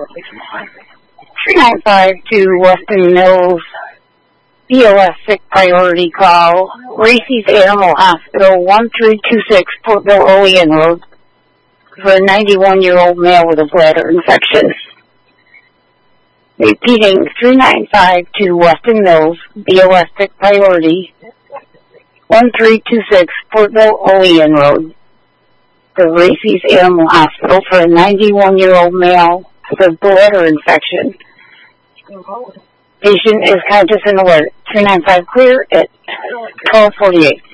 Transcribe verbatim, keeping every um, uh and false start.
three nine five to Weston Mills, B O S sick priority call, Racey's Animal Hospital, one three two six Portville Olean Road, for a ninety-one-year-old male with a bladder infection. Repeating, three nine five to Weston Mills, B O S sick priority, one three two six Portville Olean Road, for Racey's Animal Hospital for a ninety-one-year-old male with a bladder infection. Patient is conscious and alert. three nine five clear at twelve forty-eight.